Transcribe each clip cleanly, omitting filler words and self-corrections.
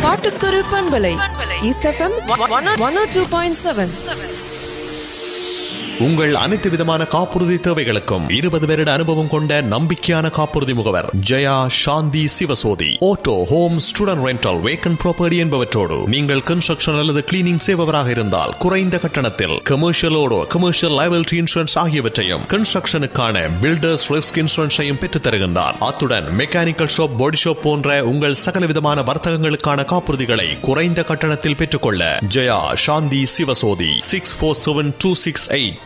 காட்டுக்குரு பண்பலை east FM 102.7. உங்கள் அனைத்து விதமான காப்புறுதி தேவைகளுக்கும் 20 வருட அனுபவம் கொண்ட நம்பிக்கையான காப்புறுதி முகவர் ஜெயா சாந்தி Sivasothy. Auto, home, student rental, vacant property என்பவற்றோடு நீங்கள் கன்ஸ்ட்ரக்ஷன் அல்லது கிளீனிங் செய்பவராக இருந்தால் குறைந்த கட்டணத்தில் கமர்ஷியலோடு கமர்ஷியல் லைபிலிட்டி இன்சூரன்ஸ் ஆகியவற்றையும் கன்ஸ்ட்ரக்ஷனுக்கான பில்டர்ஸ் ரிஸ்க் இன்சூரன்ஸையும் பெற்றுத் தருகின்றார். அத்துடன் மெக்கானிக்கல் ஷாப், பாடி ஷாப் போன்ற உங்கள் சகல விதமான வர்த்தகங்களுக்கான காப்புறுதிகளை குறைந்த கட்டணத்தில் பெற்றுக்கொள்ள ஜெயா சாந்தி சிவசோதி 647-268-2710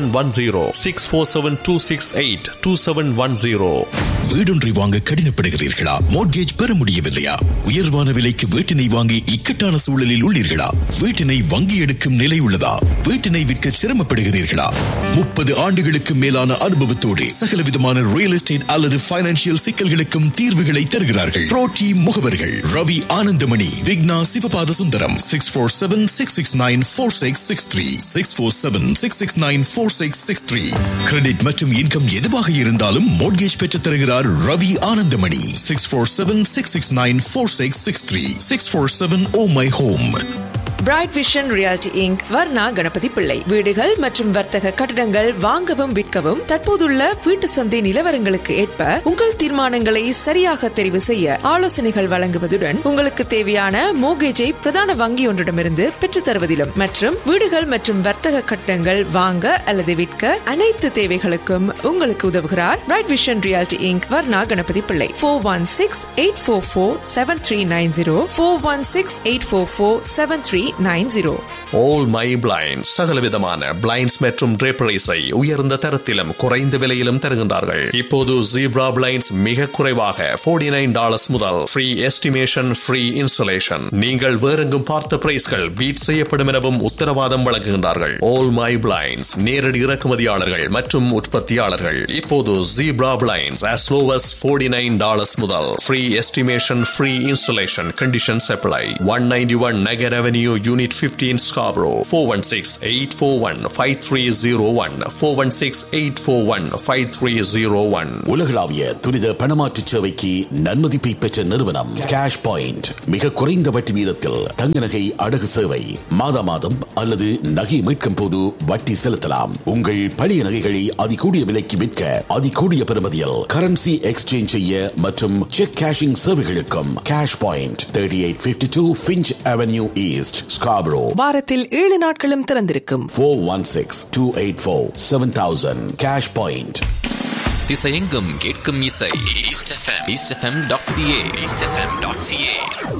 647-268-2710. வீடொன்றை வாங்க கடினப்படுகிறீர்களா? மோட்கேஜ் பெற முடியவில்லையா? உயர்வான விலைக்கு வீட்டினை வாங்கி இக்கட்டான சூழலில் உள்ளீர்களா? வீட்டினை வங்கி எடுக்கும் நிலை உள்ளதா? வீட்டினை விற்க சிரமப்படுகிறீர்களா? 30 ஆண்டுகளுக்கு மேலான அனுபவத்தோடு சகல விதமான ரியல் எஸ்டேட் அல்லது பைனான்சியல் சிக்கல்களுக்கும் தீர்வுகளை தருகிறார்கள். புரோட்டி முகவர்கள் ரவி ஆனந்தமணி, விக்னா சிவபாத சுந்தரம். 647-669-4663 647-669-4663. கிரெடிட் மற்றும் இன்கம் எதுவாக இருந்தாலும் மோட்கேஜ் பெற்றுத் தருகிறார் Ravi Ananthamani. 647-669-4663 647 Oh My Home. Bright vision reality Inc. Varna Ganapathi பிள்ளை. வீடுகள் மற்றும் வர்த்தக கட்டடங்கள் வாங்கவும் விற்கவும் தற்போதுள்ள வீட்டு சந்தை நிலவரங்களுக்கு ஏற்ப உங்கள் தீர்மானங்களை சரியாக தெரிவு செய்ய ஆலோசனைகள் வழங்குவதுடன் உங்களுக்கு தேவையான மோர்கேஜை பிரதான வங்கி ஒன்றிடமிருந்து பெற்றுத் தருவதிலும் மற்றும் வீடுகள் மற்றும் வர்த்தக கட்டடங்கள் வாங்க அல்லது விற்க அனைத்து தேவைகளுக்கும் உங்களுக்கு உதவுகிறார் bright vision reality Inc. Varna Ganapathi பிள்ளை. 416-844-7390 416-844-7390. All My Blinds சகலவிதமான பிளைண்ட்ஸ் மற்றும் draperies-ஐ உயர்ந்த தரத்திலும் குறைந்த விலையிலும் தருகின்றார்கள். இப்போது ஜீப்ரா பிளைண்ட்ஸ் மிக குறைவாக $49 முதல் ஃப்ரீ எஸ்டிமேஷன், ஃப்ரீ இன்சுலேஷன். நீங்கள் வேறெங்கும் பார்த்த பிரைஸ்கள் பீட் செய்யப்படும் எனவும் உத்தரவாதம் வழங்குகின்றார்கள். All My Blinds நேரடி இறக்குமதியாளர்கள் மற்றும் உற்பத்தியாளர்கள். இப்போது zebra blinds as low as $49 முதல் free estimation, free insulation. Conditions apply. 191 Nagar Avenue, Unit 15, Scarborough. 416-841-5301 416-841-5301. உலகளாவிய துரித பணமாற்று சேவைக்கு நன்மதிப்பை பெற்ற நிறுவனம் கேஷ் பாயிண்ட். மிக குறைந்த வட்டி வீதத்தில் தங்க நகை அடகு சேவை. மாதா மாதம் அல்லது நகை மீட்கும் போது வட்டி செலுத்தலாம். உங்கள் பழைய நகைகளை அதிகூடிய விலைக்கு விற்க அதிகூடிய பெறுமதியில் கரன்சி எக்ஸ்சேஞ்ச் செய்ய மற்றும் check cashing சேவைகளுக்கும் cash point 3852 Finch Avenue East, Scarborough. வாரத்தில் 7 நாட்களும் திறந்திருக்கும். 416-284-7000. Cash Point. திசையெங்கும் கேட்கும் இசை. eastfm.ca